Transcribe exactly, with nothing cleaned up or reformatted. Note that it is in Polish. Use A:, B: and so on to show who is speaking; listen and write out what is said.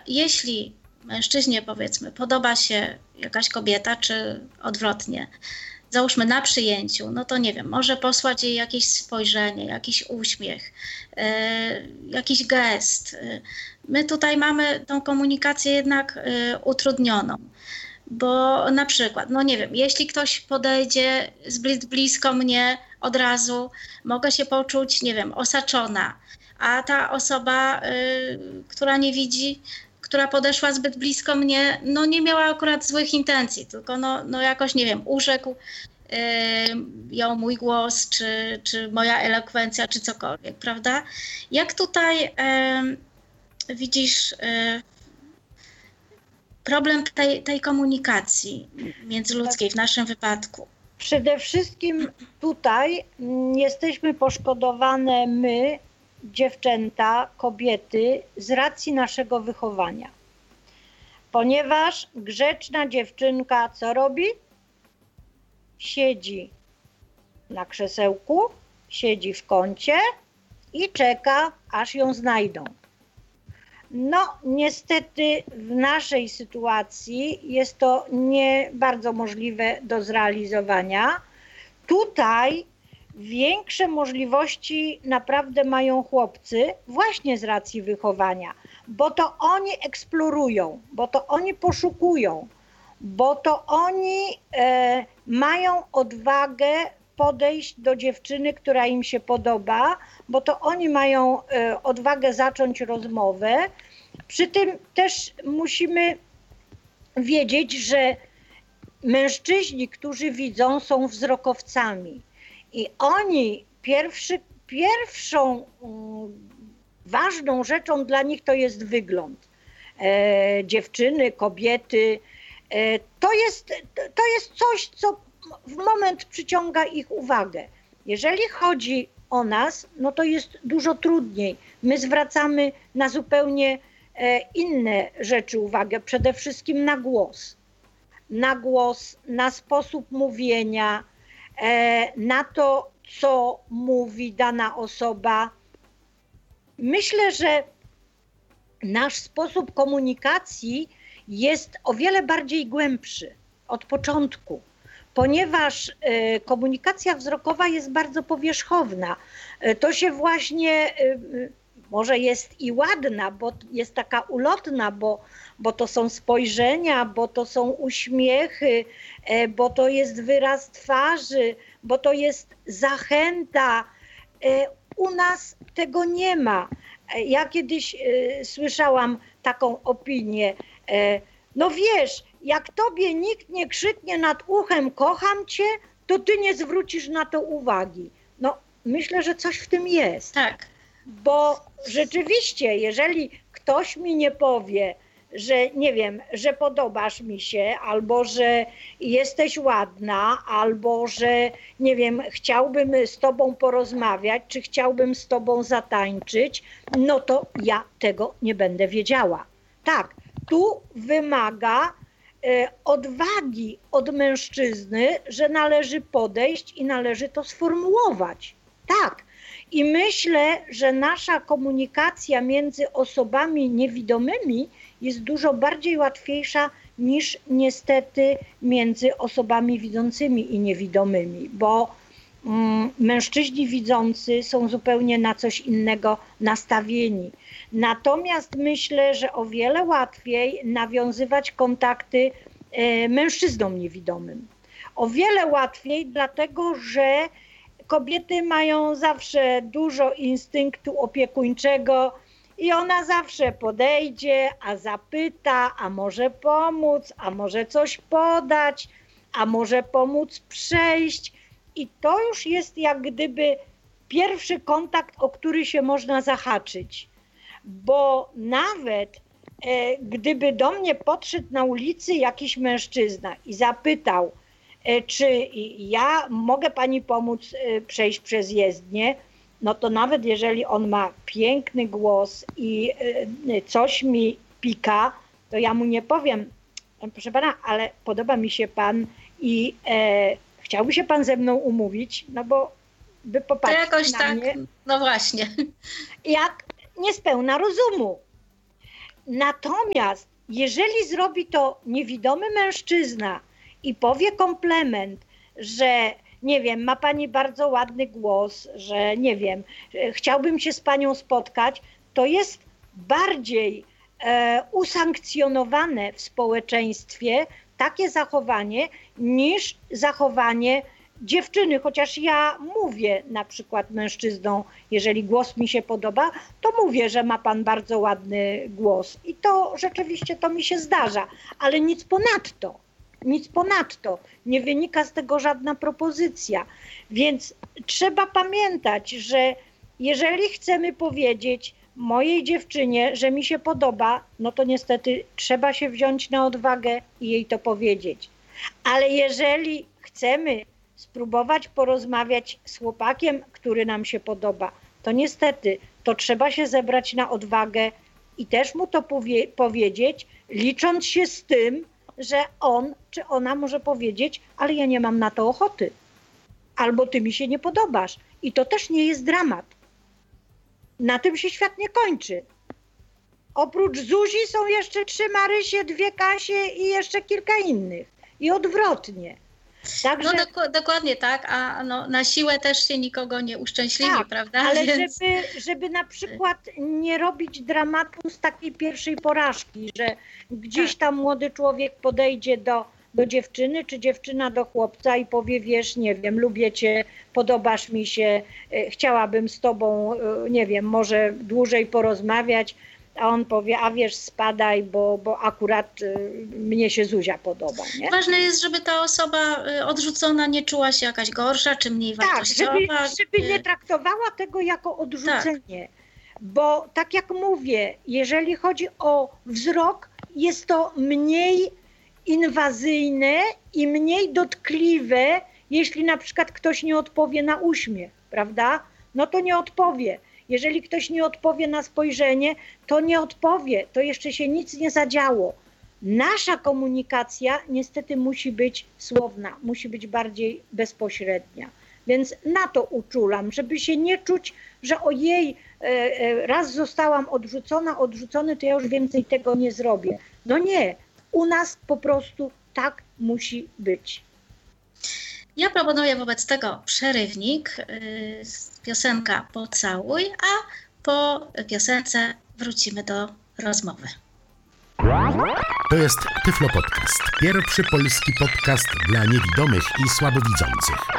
A: jeśli mężczyźnie, powiedzmy, podoba się jakaś kobieta, czy odwrotnie, załóżmy na przyjęciu, no to nie wiem, może posłać jej jakieś spojrzenie, jakiś uśmiech, yy, jakiś gest. My tutaj mamy tą komunikację jednak yy, utrudnioną, bo na przykład, no nie wiem, jeśli ktoś podejdzie zbyt blisko mnie od razu, mogę się poczuć, nie wiem, osaczona, a ta osoba, yy, która nie widzi, która podeszła zbyt blisko mnie, no nie miała akurat złych intencji, tylko no, no jakoś, nie wiem, urzekł yy, ją mój głos, czy, czy moja elokwencja, czy cokolwiek, prawda? Jak tutaj yy, widzisz yy, problem tej, tej komunikacji międzyludzkiej w naszym wypadku?
B: Przede wszystkim tutaj jesteśmy poszkodowane my, dziewczęta, kobiety, z racji naszego wychowania. Ponieważ grzeczna dziewczynka co robi? Siedzi na krzesełku, siedzi w kącie i czeka, aż ją znajdą. No niestety w naszej sytuacji jest to nie bardzo możliwe do zrealizowania. Tutaj większe możliwości naprawdę mają chłopcy właśnie z racji wychowania, bo to oni eksplorują, bo to oni poszukują, bo to oni e, mają odwagę podejść do dziewczyny, która im się podoba, bo to oni mają e, odwagę zacząć rozmowę. Przy tym też musimy wiedzieć, że mężczyźni, którzy widzą, są wzrokowcami. I oni pierwszy, pierwszą um, ważną rzeczą dla nich to jest wygląd. E, dziewczyny, kobiety, e, to jest, to jest coś, co w moment przyciąga ich uwagę. Jeżeli chodzi o nas, no to jest dużo trudniej. My zwracamy na zupełnie e, inne rzeczy uwagę, przede wszystkim na głos. Na głos, na sposób mówienia, na to, co mówi dana osoba. Myślę, że nasz sposób komunikacji jest o wiele bardziej głębszy od początku, ponieważ komunikacja wzrokowa jest bardzo powierzchowna. To się właśnie, może jest i ładna, bo jest taka ulotna, bo, bo to są spojrzenia, bo to są uśmiechy, bo to jest wyraz twarzy, bo to jest zachęta. U nas tego nie ma. Ja kiedyś słyszałam taką opinię, no wiesz, jak tobie nikt nie krzyknie nad uchem kocham cię, to ty nie zwrócisz na to uwagi. No myślę, że coś w tym jest.
A: Tak.
B: Bo rzeczywiście, jeżeli ktoś mi nie powie, że nie wiem, że podobasz mi się, albo że jesteś ładna, albo że nie wiem, chciałbym z tobą porozmawiać, czy chciałbym z tobą zatańczyć, no to ja tego nie będę wiedziała. Tak, tu wymaga e, odwagi od mężczyzny, że należy podejść i należy to sformułować. Tak. I myślę, że nasza komunikacja między osobami niewidomymi jest dużo bardziej łatwiejsza niż niestety między osobami widzącymi i niewidomymi, bo mm, mężczyźni widzący są zupełnie na coś innego nastawieni. Natomiast myślę, że o wiele łatwiej nawiązywać kontakty e, mężczyznom niewidomym. O wiele łatwiej, dlatego że kobiety mają zawsze dużo instynktu opiekuńczego i ona zawsze podejdzie, a zapyta, a może pomóc, a może coś podać, a może pomóc przejść. I to już jest jak gdyby pierwszy kontakt, o który się można zahaczyć. Bo nawet e, gdyby do mnie podszedł na ulicy jakiś mężczyzna i zapytał, czy ja mogę pani pomóc przejść przez jezdnię, no to nawet jeżeli on ma piękny głos i coś mi pika, to ja mu nie powiem, proszę pana, ale podoba mi się pan i e, chciałby się pan ze mną umówić, no bo by popatrzył
A: to jakoś
B: na
A: tak,
B: mnie,
A: no właśnie.
B: jak niespełna rozumu. Natomiast jeżeli zrobi to niewidomy mężczyzna i powie komplement, że nie wiem, ma pani bardzo ładny głos, że nie wiem, chciałbym się z panią spotkać, to jest bardziej e, usankcjonowane w społeczeństwie takie zachowanie niż zachowanie dziewczyny, chociaż ja mówię na przykład mężczyznom, jeżeli głos mi się podoba, to mówię, że ma pan bardzo ładny głos i to rzeczywiście to mi się zdarza, ale nic ponadto, nic ponadto, nie wynika z tego żadna propozycja, więc trzeba pamiętać, że jeżeli chcemy powiedzieć mojej dziewczynie, że mi się podoba, no to niestety trzeba się wziąć na odwagę i jej to powiedzieć, ale jeżeli chcemy spróbować porozmawiać z chłopakiem, który nam się podoba, to niestety to trzeba się zebrać na odwagę i też mu to powie- powiedzieć, licząc się z tym, że on czy ona może powiedzieć, ale ja nie mam na to ochoty, albo ty mi się nie podobasz. I to też nie jest dramat. Na tym się świat nie kończy. Oprócz Zuzi są jeszcze trzy Marysie, dwie Kasie i jeszcze kilka innych. I odwrotnie.
A: Także... No dok- dokładnie tak, a no, na siłę też się nikogo nie uszczęśliwi,
B: tak,
A: prawda?
B: Ale
A: Więc...
B: żeby, żeby na przykład nie robić dramatu z takiej pierwszej porażki, że gdzieś tam młody człowiek podejdzie do, do dziewczyny, czy dziewczyna do chłopca i powie, wiesz, nie wiem, lubię cię, podobasz mi się, chciałabym z tobą, nie wiem, może dłużej porozmawiać, a on powie, a wiesz, spadaj, bo, bo akurat y, mnie się Zuzia podoba. Nie?
A: Ważne jest, żeby ta osoba odrzucona nie czuła się jakaś gorsza, czy mniej wartościowa.
B: Tak, żeby, żeby nie traktowała tego jako odrzucenie. Tak. Bo tak jak mówię, jeżeli chodzi o wzrok, jest to mniej inwazyjne i mniej dotkliwe, jeśli na przykład ktoś nie odpowie na uśmiech, prawda? No to nie odpowie. Jeżeli ktoś nie odpowie na spojrzenie, to nie odpowie, to jeszcze się nic nie zadziało. Nasza komunikacja niestety musi być słowna, musi być bardziej bezpośrednia. Więc na to uczulam, żeby się nie czuć, że ojej, raz zostałam odrzucona, odrzucony, to ja już więcej tego nie zrobię. No nie, u nas po prostu tak musi być.
A: Ja proponuję wobec tego przerywnik, yy, piosenka Pocałuj, a po piosence wrócimy do rozmowy.
C: To jest Tyflo Podcast, pierwszy polski podcast dla niewidomych i słabowidzących.